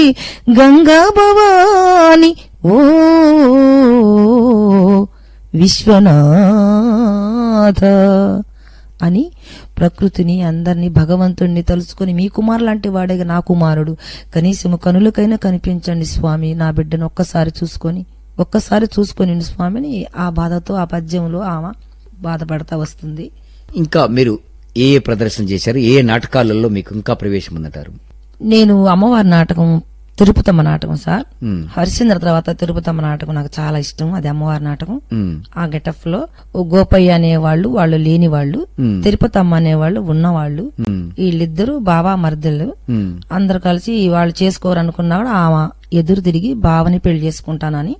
గంగా భవాని ఓ విశ్వనాథ అని ప్రకృతిని అందరినీ భగవంతుణ్ణి తలుచుకుని మీ కుమారు లాంటి వాడే నా కుమారుడు, కనీసము కనులకైనా కనిపించండి స్వామి, నా బిడ్డను ఒక్కసారి చూసుకొని స్వామిని ఆ బాధతో ఆ పద్యంలో ఆమె బాధపడతా వస్తుంది. ఇంకా మీరు ఏ ప్రదర్శన చేశారు? ఏ నాటకాలలో మీకు ఇంకా ప్రవేశం ఉందంటారు? నేను అమ్మవారి నాటకం, తిరుపతమ్మ నాటకం సార్. హరిశ్చంద్ర తర్వాత తిరుపతమ్మ నాటకం నాకు చాలా ఇష్టం. అది అమ్మవారి నాటకం. ఆ గెటప్ లో గోపయ్య అనేవాళ్ళు, వాళ్ళు లేని వాళ్ళు, తిరుపతమ్మ అనేవాళ్ళు ఉన్నవాళ్ళు, వీళ్ళిద్దరు బాబా మర్దలు అందరు కలిసి వాళ్ళు చేసుకోరనుకున్నా కూడా ఆమె ఎదురు తిరిగి బావని పెళ్లి చేసుకుంటానని